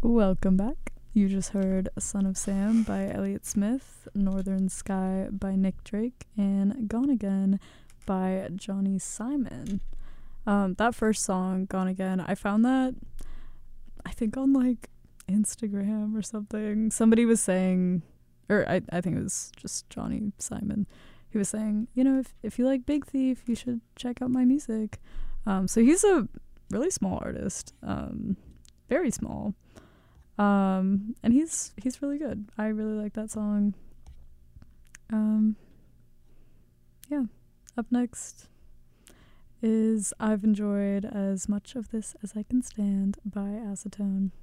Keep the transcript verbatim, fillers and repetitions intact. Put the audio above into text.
Welcome back. You just heard Son of Sam by Elliott Smith, Northern Sky by Nick Drake, and Gone Again by Johnny Simon. Um, that first song, Gone Again, I found that, I think on like Instagram or something. Somebody was saying, or I, I think it was just Johnny Simon. He was saying, you know, if, if you like Big Thief, you should check out my music. Um, so he's a really small artist, um, very small. Um, and he's he's really good. I really like that song. Um, yeah. Up next is I've Enjoyed As Much of This As I Can Stand by Acetone.